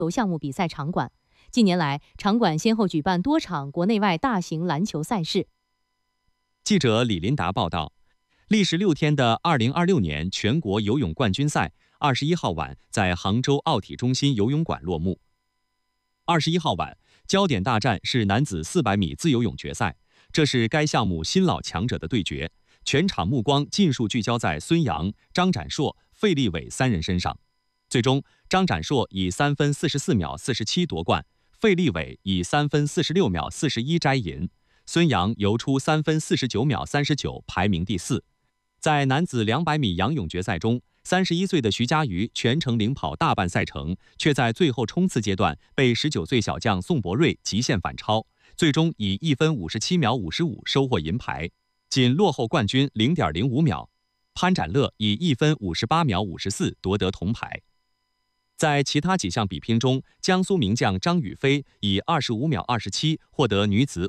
球项目比赛场馆。近年来，场馆先后举办多场国内外大型篮球赛事。 记者李林达报道，历时6天的2026年全国游泳冠军赛21号晚在杭州奥体中心游泳馆落幕。21号晚，焦点大战是男子400米自由泳决赛，这是该项目新老强者的对决，全场目光尽数聚焦在孙杨、张展硕、费立伟3人身上。最终，张展硕以3分44秒47夺冠，费立伟以3分46秒41摘银，孙杨游出3分49秒39，排名第4。在男子200米仰泳决赛中，31岁的徐嘉余全程领跑大半赛程，却在最后冲刺阶段被19岁小将宋博瑞极限反超，最终以1分57秒55收获银牌，仅落后冠军0.05秒。潘展乐以1分58秒54夺得铜牌。在其他几项比拼中，江苏名将张雨霏以25秒27获得女子